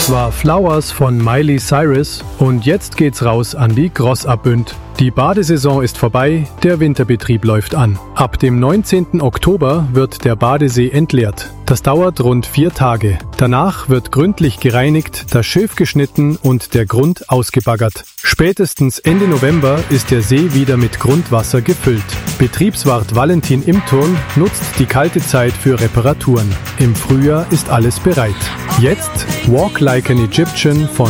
Das war Flowers von Miley Cyrus und jetzt geht's raus an die Grossabünd. Die Badesaison ist vorbei, der Winterbetrieb läuft an. Ab dem 19. Oktober wird der Badesee entleert. Das dauert rund 4 Tage. Danach wird gründlich gereinigt, das Schilf geschnitten und der Grund ausgebaggert. Spätestens Ende November ist der See wieder mit Grundwasser gefüllt. Betriebswart Valentin Imturn nutzt die kalte Zeit für Reparaturen. Im Frühjahr ist alles bereit. Jetzt Walk Like an Egyptian von